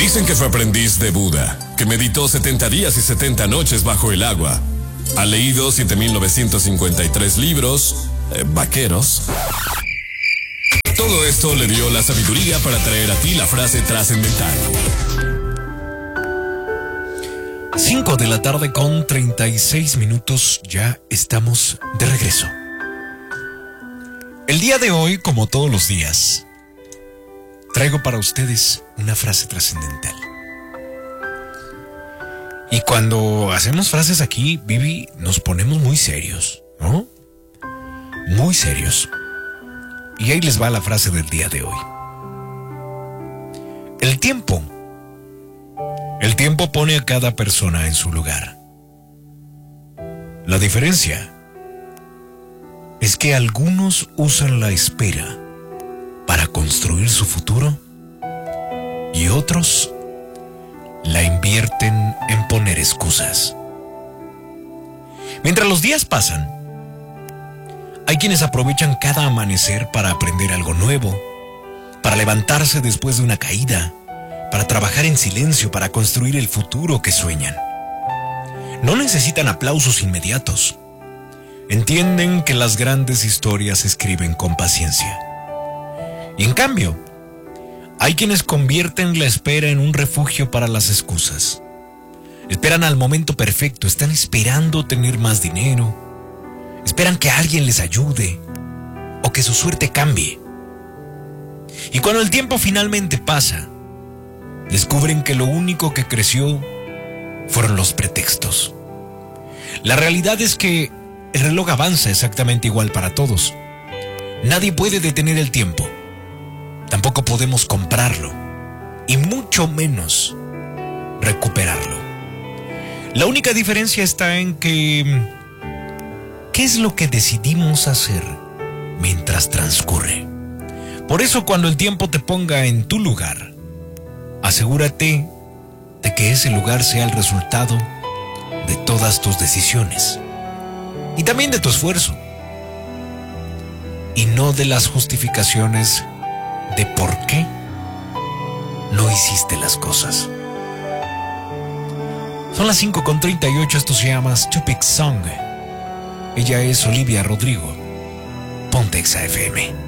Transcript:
Dicen que fue aprendiz de Buda, que meditó 70 días y 70 noches bajo el agua. Ha leído 7.953 libros, vaqueros. Todo esto le dio la sabiduría para traer a ti la frase trascendental. 5 de la tarde con 36 minutos, ya estamos de regreso. El día de hoy, como todos los días, traigo para ustedes una frase trascendental. Y cuando hacemos frases aquí, Vivi, nos ponemos muy serios, ¿no? Muy serios. Y ahí les va la frase del día de hoy. El tiempo pone a cada persona en su lugar. La diferencia es que algunos usan la espera para construir su futuro y otros la invierten en poner excusas. Mientras los días pasan, hay quienes aprovechan cada amanecer para aprender algo nuevo, para levantarse después de una caída, para trabajar en silencio, para construir el futuro que sueñan. No necesitan aplausos inmediatos. Entienden que las grandes historias se escriben con paciencia. Y en cambio, hay quienes convierten la espera en un refugio para las excusas. Esperan al momento perfecto, están esperando tener más dinero, esperan que alguien les ayude o que su suerte cambie. Y cuando el tiempo finalmente pasa, descubren que lo único que creció fueron los pretextos. La realidad es que el reloj avanza exactamente igual para todos. Nadie puede detener el tiempo. Tampoco podemos comprarlo, y mucho menos recuperarlo. La única diferencia está en que ¿qué es lo que decidimos hacer mientras transcurre? Por eso, cuando el tiempo te ponga en tu lugar, asegúrate de que ese lugar sea el resultado de todas tus decisiones y también de tu esfuerzo, y no de las justificaciones de por qué no hiciste las cosas. Son las 5:38, esto se llama Stupid Song. Ella es Olivia Rodrigo. Ponte Exa FM.